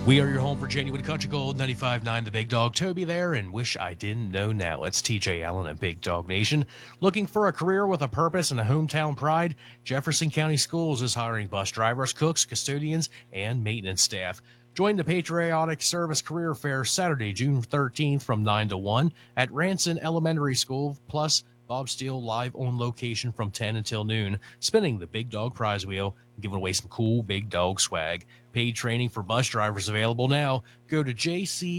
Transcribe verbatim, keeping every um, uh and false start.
We are your home for genuine country gold, ninety-five point nine The Big Dog. Toby there, and wish I didn't know now. It's T J Allen at Big Dog Nation. Looking for a career with a purpose and a hometown pride? Jefferson County Schools is hiring bus drivers, cooks, custodians, and maintenance staff. Join the Patriotic Service Career Fair Saturday, June thirteenth from nine to one at Ranson Elementary School, plus Bob Steele live on location from ten until noon, spinning the Big Dog prize wheel and giving away some cool Big Dog swag. Paid training for bus drivers available now. Go to J C